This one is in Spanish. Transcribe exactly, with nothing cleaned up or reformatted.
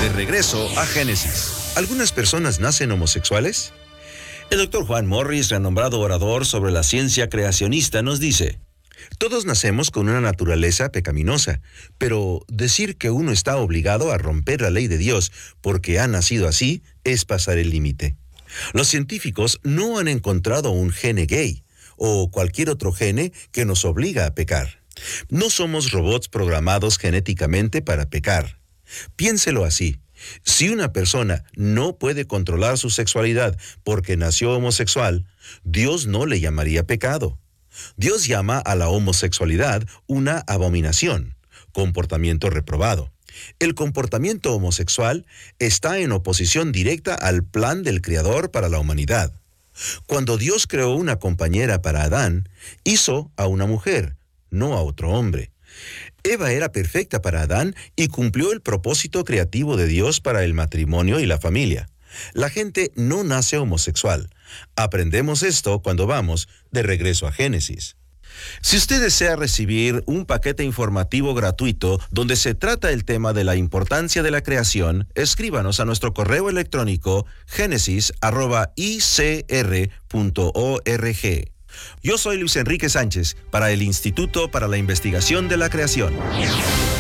De regreso a Génesis. ¿Algunas personas nacen homosexuales? El doctor Juan Morris, renombrado orador sobre la ciencia creacionista, nos dice: todos nacemos con una naturaleza pecaminosa, pero decir que uno está obligado a romper la ley de Dios porque ha nacido así es pasar el límite. Los científicos no han encontrado un gene gay o cualquier otro gene que nos obliga a pecar. No somos robots programados genéticamente para pecar. Piénselo así. Si una persona no puede controlar su sexualidad porque nació homosexual, Dios no le llamaría pecado. Dios llama a la homosexualidad una abominación, comportamiento reprobado. El comportamiento homosexual está en oposición directa al plan del Creador para la humanidad. Cuando Dios creó una compañera para Adán, hizo a una mujer, no a otro hombre. Eva era perfecta para Adán y cumplió el propósito creativo de Dios para el matrimonio y la familia. La gente no nace homosexual. Aprendemos esto cuando vamos de regreso a Génesis. Si usted desea recibir un paquete informativo gratuito donde se trata el tema de la importancia de la creación, escríbanos a nuestro correo electrónico génesis arroba i c r punto org. Yo soy Luis Enrique Sánchez para el Instituto para la Investigación de la Creación.